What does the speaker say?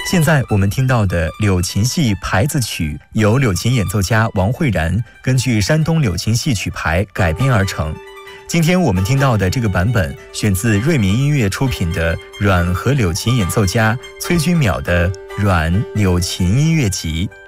现在我们听到的柳琴戏牌子曲，由柳琴演奏家王慧然根据山东柳琴戏曲牌改编而成。今天我们听到的这个版本选自瑞民音乐出品的阮和柳琴演奏家崔君淼的《阮柳琴音乐集》。